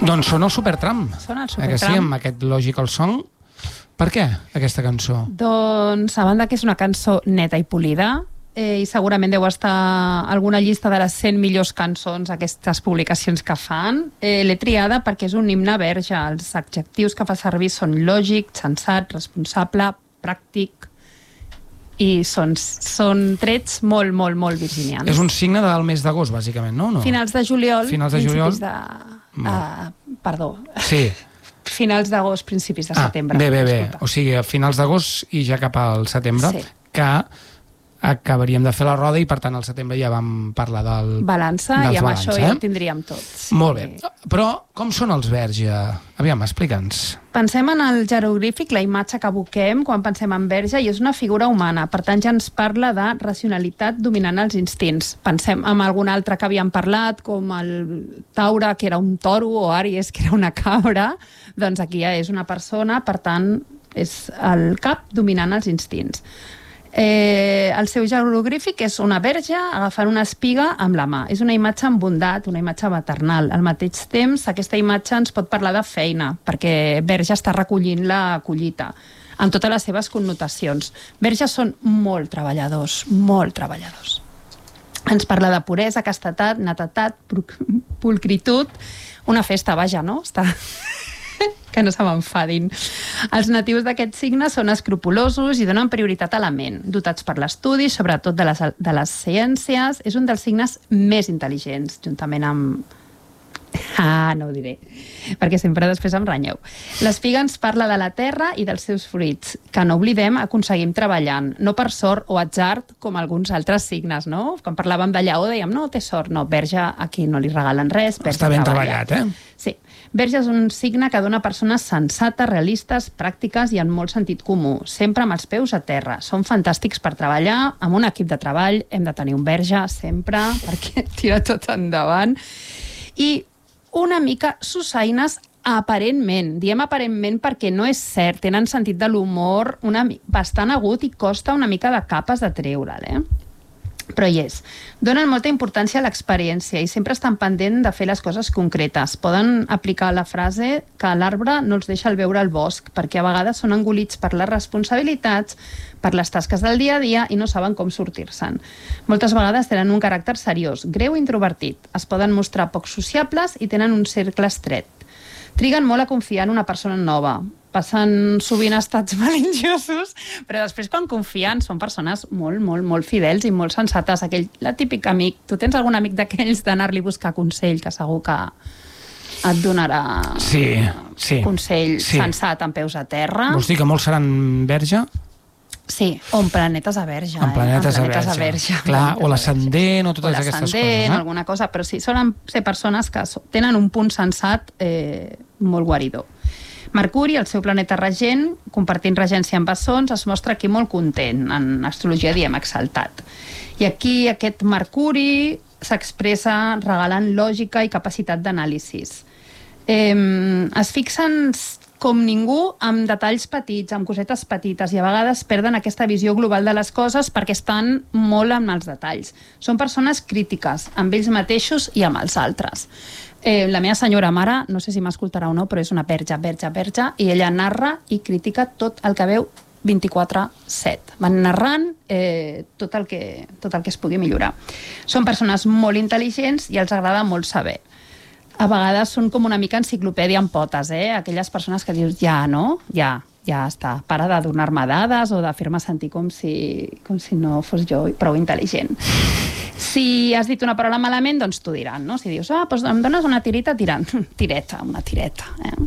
Doncs són el Supertramp. Són el Que sí, Supertramp. amb aquest Logical Song. Per què aquesta cançó? Doncs, a banda que és una cançó neta i polida, i segurament deu estar a alguna llista de les 100 millors cançons, aquestes publicacions que fan, l'he triada perquè és un himne verge. Els adjectius que fa servir són lògic, sensat, responsable, pràctic, i són trets molt, molt, molt virginians. És un signe del mes d'agost, bàsicament, no? Finals de juliol, Finals de juliol. perdó. Sí. Finals d'agost, principis de setembre. Bé. O sigui, a finals d'agost i ja cap al setembre, Sí. que acabaríem de fer la roda i, per tant, al setembre ja vam parlar del Balança, dels i amb balanç, això ja ho tindríem tot. Sí. Molt bé. Però com són els verge? Aviam, explica'ns. Pensem en el jeroglífic, la imatge que evoquem quan pensem en verge, i és una figura humana, per tant ja ens parla de racionalitat dominant els instints. Pensem en algun altre que havíem parlat, com el Taure, que era un toro, o Àries, que era una cabra. Doncs aquí ja és una persona, per tant, és el cap dominant els instints. El seu jeroglífic és una verge agafant una espiga amb la mà. És una imatge amb bondat, una imatge maternal. Al mateix temps, aquesta imatge ens pot parlar de feina, perquè verge està recollint la collita, amb totes les seves connotacions. Verges són molt treballadors, molt treballadors. Ens parla de puresa, castetat, netetat, pulcritud, una festa, vaja, no? Que no se m'enfadin. Els natius d'aquest signe són escrupulosos i donen prioritat a la ment, dotats per l'estudi, sobretot de les ciències. És un dels signes més intel·ligents, juntament amb... no ho diré, perquè sempre després em renyeu. L'espiga ens parla de la terra i dels seus fruits, que no oblidem aconseguim treballant, no per sort o atzar, com alguns altres signes, no? Quan parlàvem de lleó dèiem, no, té sort, no, verge, aquí no li regalen res. Està ben treballat, Sí. Verge és un signe que dona persones sensates, realistes, pràctiques i amb molt sentit comú, sempre amb els peus a terra. Són fantàstics per treballar, amb un equip de treball hem de tenir un verge sempre, perquè tira tot endavant. I una mica sussaines aparentment. Diem aparentment perquè no és cert. Tenen sentit de l'humor bastant agut i costa una mica de capes de treure'l, però hi és. Donen molta importància a l'experiència i sempre estan pendent de fer les coses concretes. Poden aplicar la frase que l'arbre no els deixa veure el bosc, perquè a vegades són engolits per les responsabilitats, per les tasques del dia a dia i no saben com sortir-se'n. Moltes vegades tenen un caràcter seriós, greu i introvertit. Es poden mostrar poc sociables i tenen un cercle estret. Triguen molt a confiar en una persona nova. Passen sovint estats melingiosos, però després quan confien són persones molt, molt, molt fidels i molt sensates. La típic amic. Tu tens algun amic d'aquells d'anar-li a buscar consell, que segur que et donarà consell sensat amb peus a terra. Vols dir que molts seran verge? Sí, o en planetes a verge. En planetes a verge. Clar, o l'ascendent o totes aquestes coses. O l'ascendent, alguna cosa, però sí, solen ser persones que tenen un punt sensat molt guaridor. Mercuri, el seu planeta regent, compartint regència amb bessons, es mostra aquí molt content. En astrologia diem exaltat. I aquí aquest Mercuri s'expressa regalant lògica i capacitat d'anàlisis. Es fixen com ningú amb detalls petits, amb cosetes petites, i a vegades perden aquesta visió global de les coses perquè estan molt amb els detalls. Són persones crítiques amb ells mateixos i amb els altres. La meva senyora mare, no sé si m'escoltarà o no, però és una verge, i ella narra i critica tot el que veu 24/7. Van narrant tot el que es pugui millorar. Són persones molt intel·ligents i els agrada molt saber. A vegades són com una mica enciclopèdia amb potes, aquelles persones que dius, ja està, para de donar-me dades o de fer-me sentir com si no fos jo prou intel·ligent. Si has dit una paraula malament, doncs t'ho diran, no? Si dius, doncs em dones una tireta, una tireta.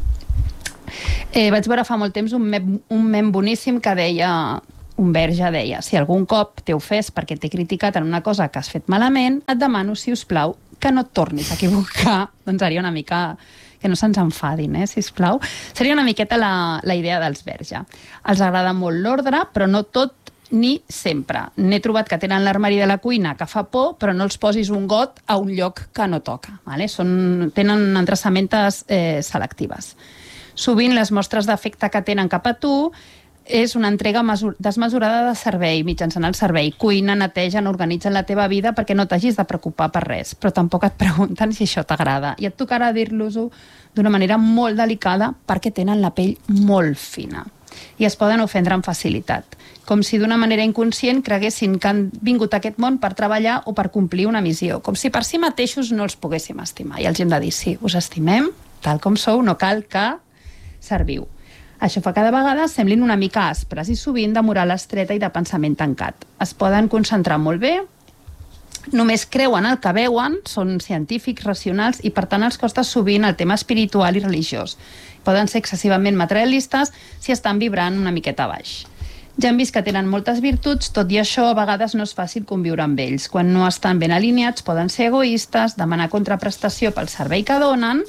Vaig veure fa molt temps un mem boníssim que deia, un verge deia, si algun cop t'he ofès perquè t'he criticat en una cosa que has fet malament, et demano, si us plau, que no et tornis a equivocar. Doncs seria una mica que no se'ns enfadin, sisplau. Seria una miqueta la idea dels verge. Els agrada molt l'ordre, però no tot ni sempre. N'he trobat que tenen l'armari de la cuina que fa por, però no els posis un got a un lloc que no toca. Tenen endreçamentes selectives. Sovint les mostres d'afecte que tenen cap a tu és una entrega desmesurada de servei, mitjançant el servei. Cuina, netegen, organitzen la teva vida perquè no t'hagis de preocupar per res, però tampoc et pregunten si això t'agrada. I et tocarà dir-los-ho d'una manera molt delicada perquè tenen la pell molt fina i es poden ofendre amb facilitat, com si d'una manera inconscient creguessin que han vingut a aquest món per treballar o per complir una missió, com si per si mateixos no els poguéssim estimar. I els hem de dir, sí, us estimem, tal com sou, no cal que serviu. Això fa que de vegades semblin una mica aspres i sovint de moral estreta i de pensament tancat. Es poden concentrar molt bé, només creuen el que veuen, són científics, racionals i per tant els costa sovint el tema espiritual i religiós. Poden ser excessivament materialistes si estan vibrant una miqueta baix. Ja hem vist que tenen moltes virtuts, tot i això a vegades no és fàcil conviure amb ells. Quan no estan ben alineats poden ser egoistes, demanar contraprestació pel servei que donen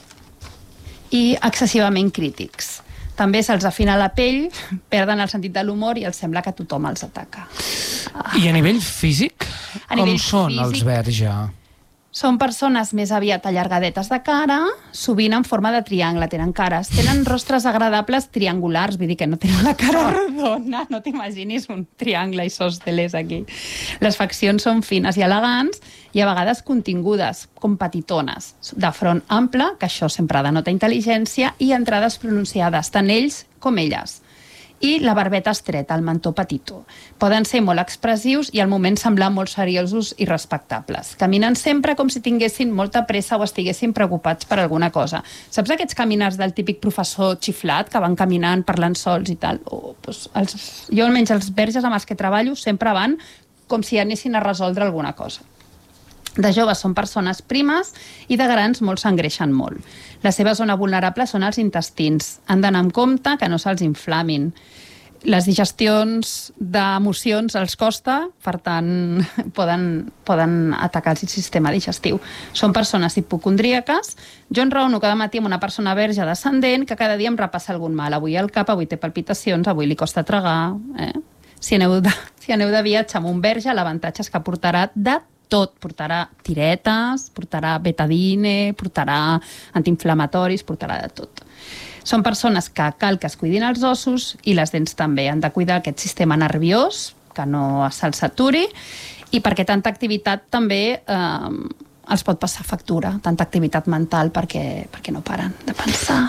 i excessivament crítics. També se'ls afina la pell, perden el sentit de l'humor i els sembla que tothom els ataca. I a nivell físic, com són els verge? Són persones més aviat allargadetes de cara, sovint en forma de triangle, tenen cares. Tenen rostres agradables triangulars, vull dir que no tenen la cara rodona, no t'imaginis un triangle isòsceles aquí. Les faccions són fines i elegants i a vegades contingudes, com petitones, de front ample, que això sempre denota intel·ligència, i entrades pronunciades, tant ells com elles. I la barbeta estreta, el mentó petitó. Poden ser molt expressius i al moment semblar molt seriosos i respectables. Caminen sempre com si tinguessin molta pressa o estiguessin preocupats per alguna cosa. Saps aquests caminars del típic professor xiflat que van caminant parlant sols i tal? Jo almenys els verges amb els que treballo sempre van com si anessin a resoldre alguna cosa. De joves són persones primes i de grans molts s'engreixen molt. La seva zona vulnerable són els intestins. Han d'anar amb compte que no se'ls inflamin. Les digestions d'emocions els costa, per tant, poden atacar el sistema digestiu. Són persones hipocondríaques. Jo enraono cada matí amb una persona verge descendent que cada dia em repassa algun mal. Avui al cap, avui té palpitacions, avui li costa tragar. Si aneu de viatge amb un verge, l'avantatge és que portarà de tot. Portarà tiretes, portarà betadine, portarà antiinflamatoris, portarà de tot. Són persones que cal que es cuidin els ossos i les dents també. Han de cuidar aquest sistema nerviós, que no se'ls saturi, i perquè tanta activitat també els pot passar factura, tanta activitat mental perquè no paren de pensar.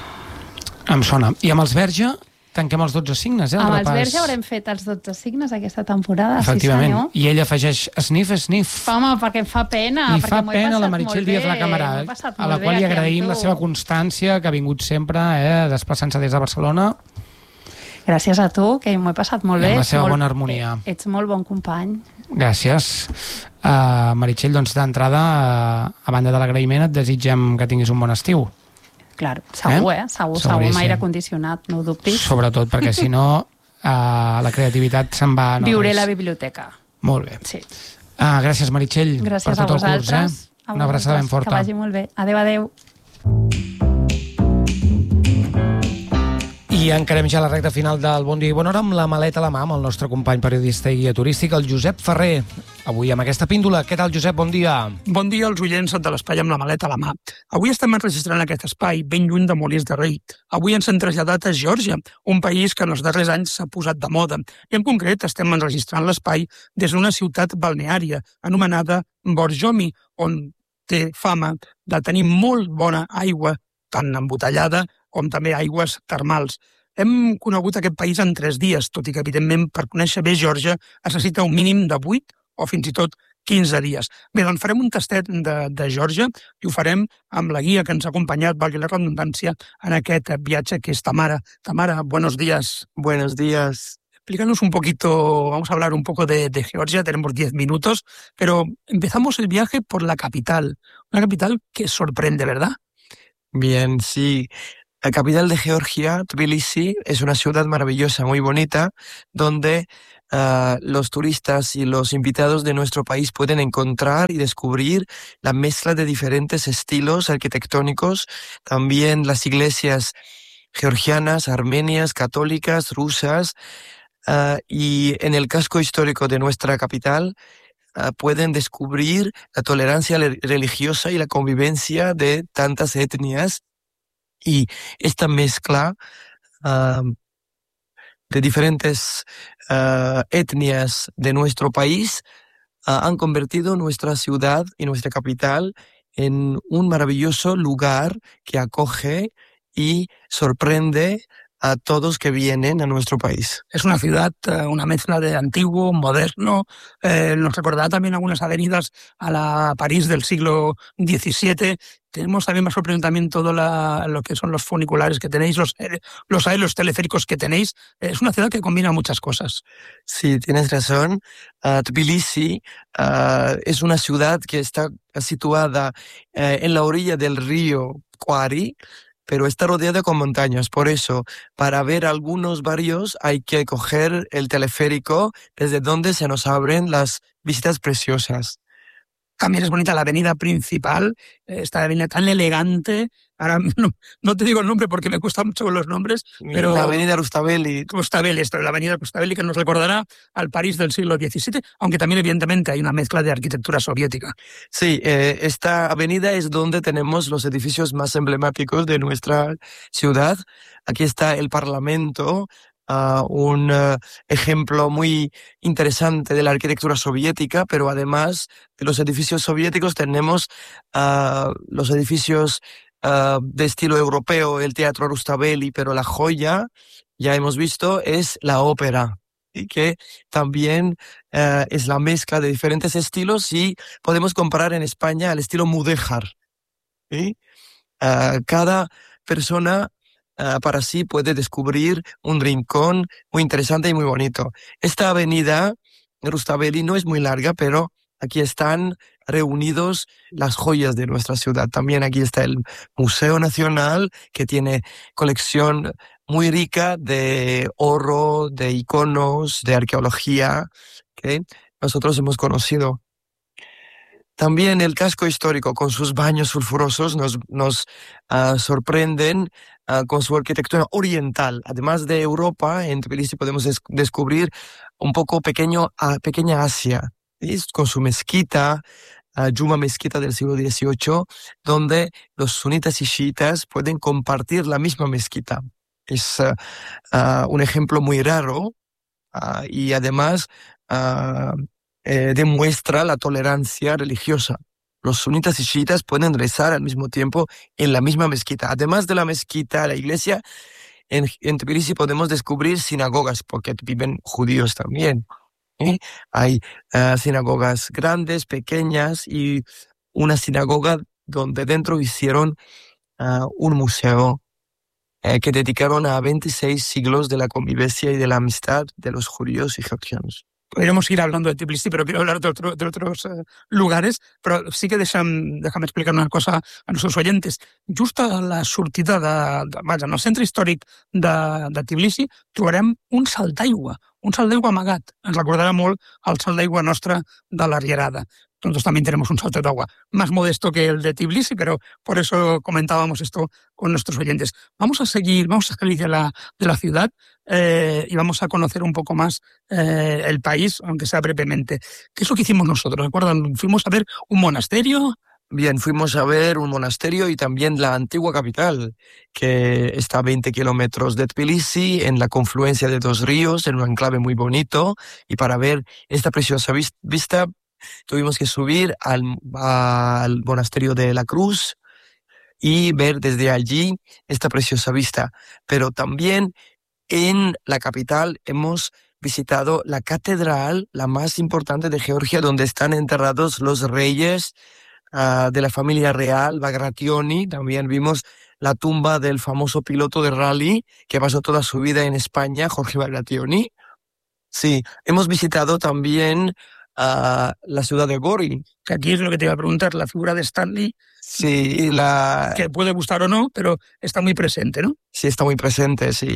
Em sona. I amb els verge tanquem els 12 signes, Amb els verge haurem fet els 12 signes aquesta temporada, efectivament. Sí senyor. I ell afegeix sniff. Home, perquè em fa pena. I fa pena la Meritxell Díaz La Cámara, a la qual li agraïm la seva constància, que ha vingut sempre desplaçant-se des de Barcelona. Gràcies a tu, que m'ho he passat molt bé. I amb la seva bona harmonia. Ets molt bon company. Gràcies. Meritxell, doncs d'entrada, a banda de l'agraïment, et desitgem que tinguis un bon estiu. Clar, segur, Segur, amb aire condicionat, no ho dubtis. Sobretot, perquè si no, la creativitat se'n va... Viuré a la biblioteca. Molt bé. Sí. Gràcies, Meritxell, gràcies per tot el curs. Una abraçada ben forta. Que vagi molt bé. Adéu. I encarem ja la recta final del Bon Dia i Bona Hora amb la maleta a la mà, amb el nostre company periodista i guia turístic, el Josep Ferrer. Avui amb aquesta píndola. Què tal, Josep? Bon dia. Bon dia als oients de l'Espai amb la maleta a la mà. Avui estem enregistrant aquest espai ben lluny de Molins de Rei. Avui ens hem traslladat a Geòrgia, un país que en els darrers anys s'ha posat de moda. I en concret estem enregistrant l'espai des d'una ciutat balneària anomenada Borjomi, on té fama de tenir molt bona aigua, tant embotellada com també aigües termals. Hem conegut aquest país en 3 dies, tot i que, evidentment, per conèixer bé Geòrgia es necessita un mínim de 8 o fins i tot 15 dies. Bé, doncs farem un tastet de Geòrgia i ho farem amb la guia que ens ha acompanyat, valgui la redundància, en aquest viatge, que es Tamara. Tamara, buenos días. Buenos días. Explícanos un poquito, vamos a hablar un poco de Georgia, tenemos 10 minutos, pero empezamos el viaje por la capital, una capital que sorprende, ¿verdad? Bien, sí. La capital de Georgia, Tbilisi, es una ciudad maravillosa, muy bonita, donde los turistas y los invitados de nuestro país pueden encontrar y descubrir la mezcla de diferentes estilos arquitectónicos, también las iglesias georgianas, armenias, católicas, rusas, y en el casco histórico de nuestra capital pueden descubrir la tolerancia religiosa y la convivencia de tantas etnias. Y esta mezcla de diferentes etnias de nuestro país han convertido nuestra ciudad y nuestra capital en un maravilloso lugar que acoge y sorprende a todos que vienen a nuestro país. Es una ciudad, una mezcla de antiguo, moderno. Nos recordará también algunas avenidas a la París del siglo XVII. Tenemos también, más sorprendido también todo lo que son los funiculares que tenéis, los aéreos teleféricos que tenéis. Es una ciudad que combina muchas cosas. Sí, tienes razón. Tbilisi es una ciudad que está situada en la orilla del río Kwari, pero está rodeada con montañas. Por eso, para ver algunos barrios hay que coger el teleférico, desde donde se nos abren las vistas preciosas. También es bonita la avenida principal, esta avenida tan elegante. Ahora no te digo el nombre porque me cuesta mucho los nombres, pero la avenida Rustaveli. La avenida Rustaveli, que nos recordará al París del siglo XVII, aunque también evidentemente hay una mezcla de arquitectura soviética. Sí, esta avenida es donde tenemos los edificios más emblemáticos de nuestra ciudad. Aquí está el Parlamento, un ejemplo muy interesante de la arquitectura soviética, pero además de los edificios soviéticos tenemos los edificios de estilo europeo, el Teatro Rustaveli, pero la joya, ya hemos visto, es la ópera, y que también es la mezcla de diferentes estilos y podemos comparar en España al estilo mudéjar. ¿Sí? Cada persona para sí puede descubrir un rincón muy interesante y muy bonito. Esta avenida Rustaveli no es muy larga, pero aquí están reunidos las joyas de nuestra ciudad. También aquí está el Museo Nacional, que tiene colección muy rica de oro, de iconos, de arqueología, que nosotros hemos conocido. También el casco histórico, con sus baños sulfurosos, nos sorprenden con su arquitectura oriental. Además de Europa, en Tbilisi podemos descubrir un poco pequeña Asia, ¿sí? Con su mezquita, Juma Mezquita del siglo XVIII, donde los sunitas y chiitas pueden compartir la misma mezquita. Es un ejemplo muy raro y además demuestra la tolerancia religiosa. Los sunitas y chiitas pueden rezar al mismo tiempo en la misma mezquita. Además de la mezquita, la iglesia, en Tbilisi podemos descubrir sinagogas, porque viven judíos también. Hay sinagogas grandes, pequeñas, y una sinagoga donde dentro hicieron un museo que dedicaron a 26 siglos de la convivencia y de la amistad de los judíos y georgianos. Podríamos ir hablando de Tbilisi, pero quiero hablar de otros lugares, però sí que deixa'm explicar una cosa a nuestros oyentes. Just a la sortida en el centre històric de Tbilisi trobarem un salt d'aigua amagat. Ens recordarà molt el salt d'aigua nostre de la Rierada. Nosotros también tenemos un salto de agua más modesto que el de Tbilisi, pero por eso comentábamos esto con nuestros oyentes. Vamos a salir de la ciudad y vamos a conocer un poco más el país, aunque sea brevemente. ¿Qué es lo que hicimos nosotros? ¿Recuerdan? Fuimos a ver un monasterio. Bien, fuimos a ver un monasterio y también la antigua capital, que está a 20 kilómetros de Tbilisi, en la confluencia de dos ríos, en un enclave muy bonito. Y para ver esta preciosa vista, tuvimos que subir al monasterio de la Cruz y ver desde allí esta preciosa vista. Pero también en la capital hemos visitado la catedral, la más importante de Georgia, donde están enterrados los reyes de la familia real, Bagrationi. También vimos la tumba del famoso piloto de rally que pasó toda su vida en España, Jorge Bagrationi. Sí, hemos visitado también la ciudad de Gori. Que aquí es lo que te iba a preguntar, la figura de Stanley. Sí, que puede gustar o no, pero está muy presente, ¿no? Sí, está muy presente, sí.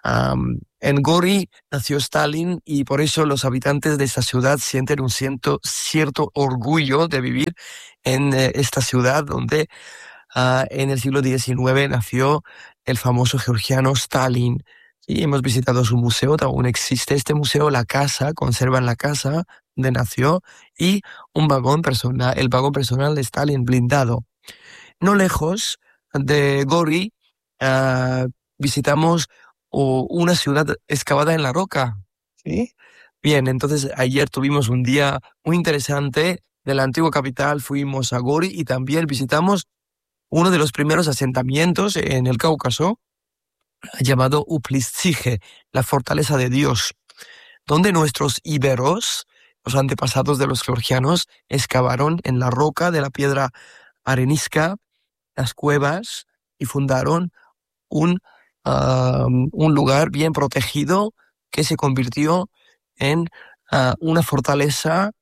En Gori nació Stalin y por eso los habitantes de esta ciudad sienten un cierto orgullo de vivir en esta ciudad donde en el siglo XIX nació el famoso georgiano Stalin. Y hemos visitado su museo, aún existe este museo, la casa, conservan la casa donde nació y un vagón personal, el vagón personal de Stalin blindado. No lejos de Gori visitamos o una ciudad excavada en la roca. ¿Sí? Bien, entonces ayer tuvimos un día muy interesante de la antigua capital, fuimos a Gori y también visitamos uno de los primeros asentamientos en el Cáucaso, llamado Uplizcije, la fortaleza de Dios, donde nuestros íberos, los antepasados de los georgianos, excavaron en la roca de la piedra arenisca las cuevas y fundaron un lugar bien protegido que se convirtió en una fortaleza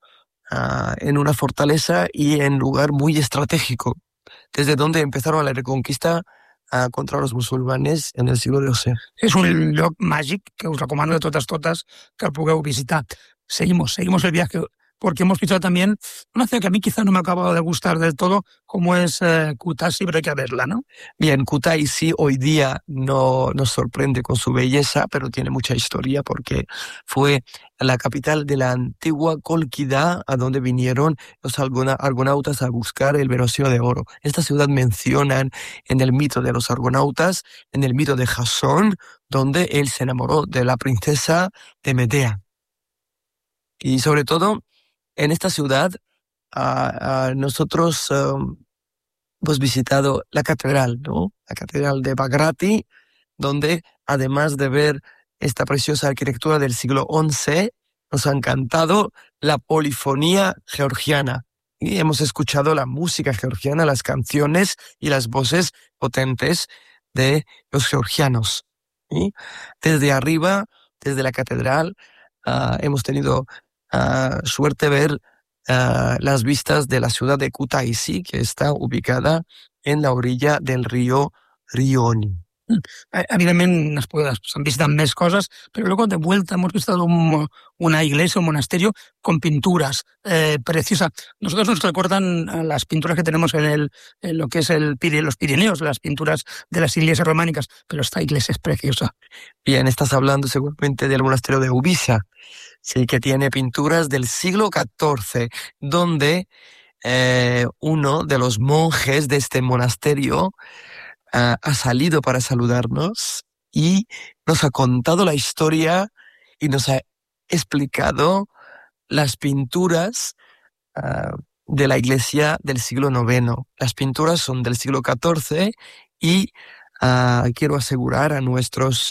y en lugar muy estratégico, desde donde empezaron la reconquista contra los musulmanes en el siglo XII. És un lloc màgic que us recomano de totes que el pugueu visitar. Seguimos el viaje, porque hemos visitado también una ciudad que a mí quizá no me ha acabado de gustar del todo, como es Kutaisi, pero hay que verla, ¿no? Bien, Kutaisi hoy día no nos sorprende con su belleza, pero tiene mucha historia porque fue la capital de la antigua Cólquida, a donde vinieron los argonautas a buscar el Verocío de oro. Esta ciudad mencionan en el mito de los argonautas, en el mito de Jasón, donde él se enamoró de la princesa de Medea. Y sobre todo, en esta ciudad, nosotros hemos visitado la catedral, ¿no? La catedral de Bagrati, donde además de ver esta preciosa arquitectura del siglo XI, nos ha encantado la polifonía georgiana. Y hemos escuchado la música georgiana, las canciones y las voces potentes de los georgianos. ¿Sí? Desde arriba, desde la catedral, hemos tenido suerte de ver las vistas de la ciudad de Kutaisi, que está ubicada en la orilla del río Rioni. Evidentment s'han visitat més coses, pero luego de vuelta hemos visitado una iglesia, un monasterio con pinturas preciosas. Nosotros nos recuerdan las pinturas que tenemos en lo que es los Pirineos, las pinturas de las iglesias románicas, pero esta iglesia es preciosa. Bien, estás hablando seguramente del monasterio de Ubisa, sí, que tiene pinturas del siglo XIV, donde uno de los monjes de este monasterio ha salido para saludarnos y nos ha contado la historia y nos ha explicado las pinturas de la iglesia del siglo IX. Las pinturas son del siglo XIV y quiero asegurar a nuestros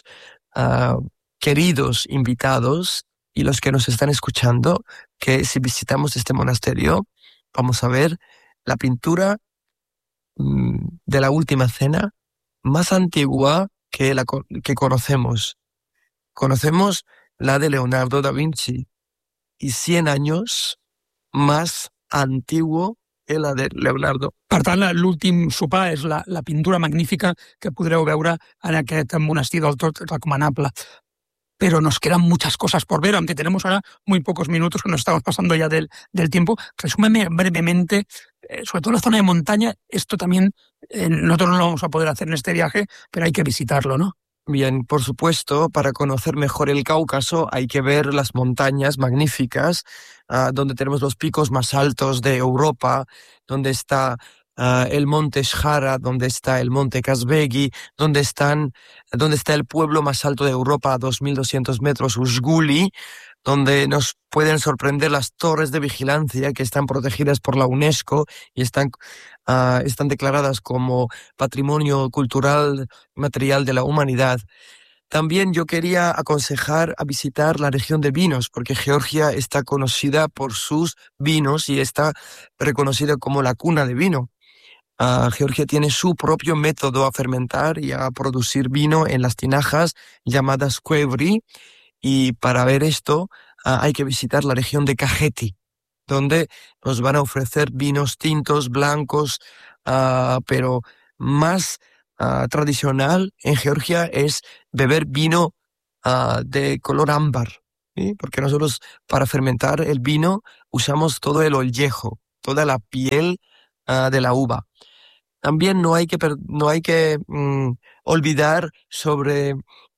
queridos invitados y los que nos están escuchando que si visitamos este monasterio vamos a ver la pintura de la Última Cena más antigua que conocemos. Conocemos la de Leonardo da Vinci y 100 años más antiguo que la de Leonardo. Per tant, l'últim sopar és la pintura magnífica que podreu veure en aquest monestir del tot recomanable. Pero nos quedan muchas cosas por ver, aunque tenemos ahora muy pocos minutos que nos estamos pasando ya del tiempo. Resúmeme brevemente, sobre todo la zona de montaña, esto también nosotros no lo vamos a poder hacer en este viaje, pero hay que visitarlo, ¿no? Bien, por supuesto, para conocer mejor el Cáucaso hay que ver las montañas magníficas, donde tenemos los picos más altos de Europa, donde está el monte Shara, donde está el monte Kazbegi, donde está el pueblo más alto de Europa a 2.200 metros, Uzguli, donde nos pueden sorprender las torres de vigilancia que están protegidas por la UNESCO y están declaradas como Patrimonio Cultural Material de la Humanidad. También yo quería aconsejar a visitar la región de vinos, porque Georgia está conocida por sus vinos y está reconocida como la cuna de vino. Georgia tiene su propio método a fermentar y a producir vino en las tinajas llamadas kvri, y para ver esto hay que visitar la región de Kakheti, donde nos van a ofrecer vinos tintos, blancos, pero más tradicional en Georgia es beber vino de color ámbar, ¿sí? Porque nosotros para fermentar el vino usamos todo el ollejo, toda la piel de la uva. También no hay que olvidar sobre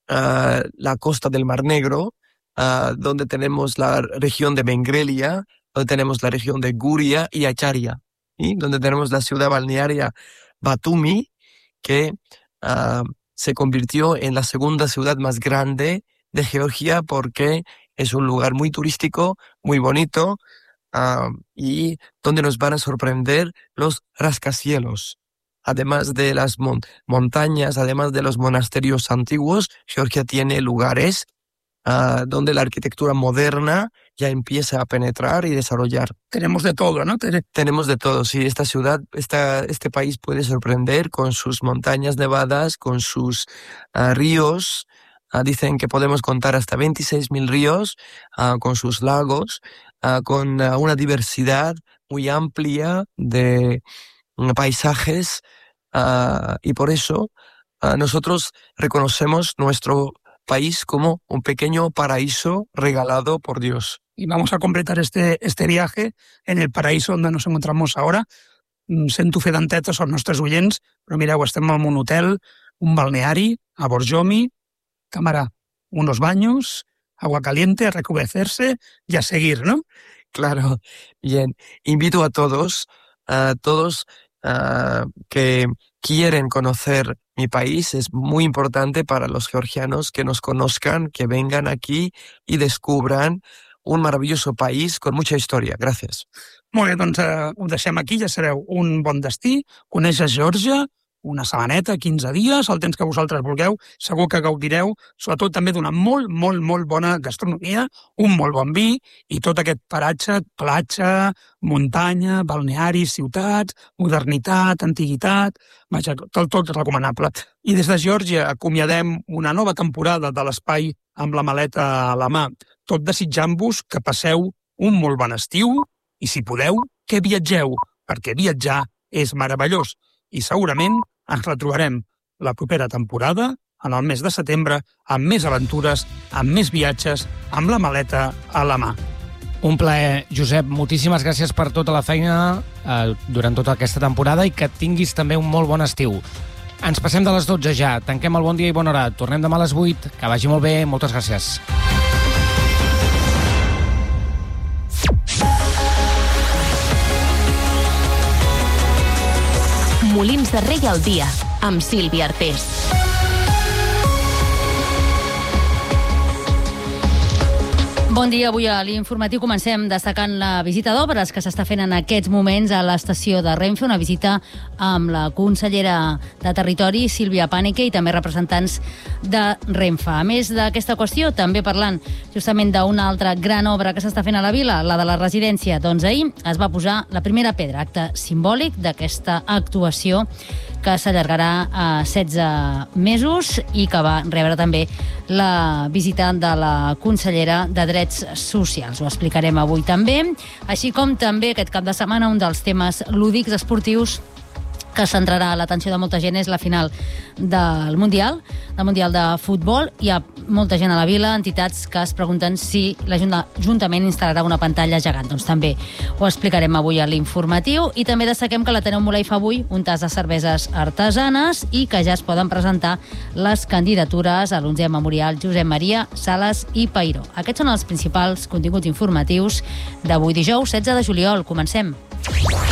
la costa del Mar Negro, donde tenemos la región de Mengrelia, donde tenemos la región de Guria y Acharya, ¿sí? Donde tenemos la ciudad balnearia Batumi, que se convirtió en la segunda ciudad más grande de Georgia porque es un lugar muy turístico, muy bonito, y donde nos van a sorprender los rascacielos. Además de las montañas, además de los monasterios antiguos, Georgia tiene lugares donde la arquitectura moderna ya empieza a penetrar y desarrollar. Tenemos de todo, ¿no? Tenemos de todo, sí. Esta ciudad, este país puede sorprender con sus montañas nevadas, con sus ríos. Dicen que podemos contar hasta 26.000 ríos, con sus lagos, con una diversidad muy amplia de paisajes, y por eso nosotros reconocemos nuestro país como un pequeño paraíso regalado por Dios. Y vamos a completar este viaje en el paraíso donde nos encontramos ahora. Sento fer d'entetes als nostres oients, però mireu, estem en un hotel, un balneari, a Borjomi, cámara, unos baños, agua caliente, a rejuvenecerse y a seguir, ¿no? Claro, bien. Invito a todos que quieren conocer mi país. Es muy importante para los georgianos que nos conozcan, que vengan aquí y descubran un maravilloso país con mucha historia. Gràcies. Molt bé, doncs ho deixem aquí, ja sereu un bon destí, conèixer Geòrgia, una setmaneta, 15 dies, el temps que vosaltres vulgueu, segur que gaudireu, sobretot també d'una molt, molt, molt bona gastronomia, un molt bon vi i tot aquest paratge, platja, muntanya, balnearis, ciutats, modernitat, antiguitat, vaja, tot recomanable. I des de Geòrgia acomiadem una nova temporada de l'Espai amb la maleta a la mà, tot desitjant-vos que passeu un molt bon estiu i, si podeu, que viatgeu, perquè viatjar és meravellós. I segurament ens retrobarem la propera temporada, en el mes de setembre, amb més aventures, amb més viatges, amb la maleta a la mà. Un plaer, Josep. Moltíssimes gràcies per tota la feina durant tota aquesta temporada i que tinguis també un molt bon estiu. Ens passem de les 12 ja. Tanquem el Bon Dia i Bona Hora. Tornem demà a les 8. Que vagi molt bé. Moltes gràcies. Molins de Rei al dia, amb Sílvia Artés. Bon dia, avui a l'informatiu comencem destacant la visita d'obres que s'està fent en aquests moments a l'estació de Renfe, una visita amb la consellera de Territori, Sílvia Pànique, i també representants de Renfe. A més d'aquesta qüestió, també parlant justament d'una altra gran obra que s'està fent a la vila, la de la residència. Doncs ahir es va posar la primera pedra, acte simbòlic d'aquesta actuació que s'allargarà a 16 mesos i que va rebre també la visita de la consellera de Drets Socials. Ho explicarem avui també, així com també aquest cap de setmana un dels temes lúdics esportius que centrarà l'atenció de molta gent és la final del Mundial de Futbol. Hi ha molta gent a la vila, entitats que es pregunten si l'Ajuntament instal·larà una pantalla gegant. Doncs també ho explicarem avui a l'informatiu. I també destaquem que l'Ateneu Mulai fa avui un tas de cerveses artesanes i que ja es poden presentar les candidatures a l'11è Memorial Josep Maria Sales i Peiró. Aquests són els principals continguts informatius d'avui dijous 16 de juliol. Comencem.